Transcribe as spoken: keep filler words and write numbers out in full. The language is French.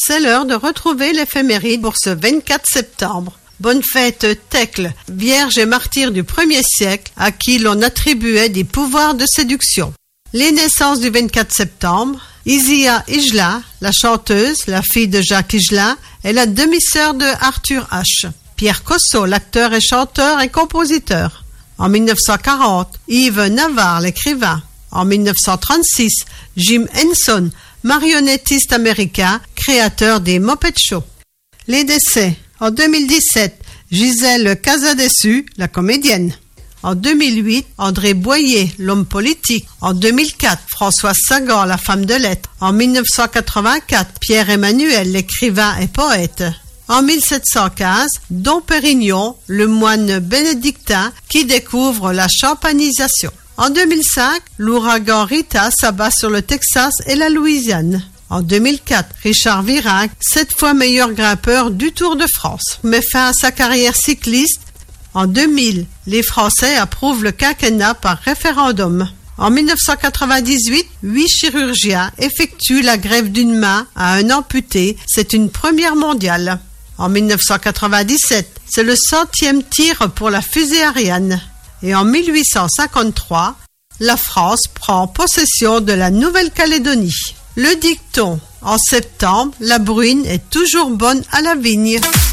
C'est l'heure de retrouver l'éphéméride pour ce vingt-quatre septembre. Bonne fête Thècle, vierge et martyr du premier siècle, à qui l'on attribuait des pouvoirs de séduction. Les naissances du vingt-quatre septembre, Isia Higelin, la chanteuse, la fille de Jacques Higelin, est la demi-sœur de Arthur H. Pierre Cosso, l'acteur et chanteur et compositeur. En mille neuf cent quarante, Yves Navarre, l'écrivain. En mille neuf cent trente-six, Jim Henson, marionnettiste américain, créateur des Muppet Show. Les décès. En deux mille dix-sept, Gisèle Casadessus, la comédienne. En deux mille huit, André Boyer, l'homme politique. En deux mille quatre, Françoise Sagan, la femme de lettres. En mille neuf cent quatre-vingt-quatre, Pierre Emmanuel, l'écrivain et poète. En mille sept cent quinze, Dom Pérignon, le moine bénédictin qui découvre la champanisation. En deux mille cinq, l'ouragan Rita s'abat sur le Texas et la Louisiane. En deux mille quatre, Richard Virenque, sept fois meilleur grimpeur du Tour de France, met fin à sa carrière cycliste. En deux mille, les Français approuvent le quinquennat par référendum. En mille neuf cent quatre-vingt-dix-huit, huit chirurgiens effectuent la greffe d'une main à un amputé. C'est une première mondiale. En mille neuf cent quatre-vingt-dix-sept, c'est le centième tir pour la fusée Ariane. Et en mille huit cent cinquante-trois, la France prend possession de la Nouvelle-Calédonie. Le dicton, en septembre, la bruine est toujours bonne à la vigne.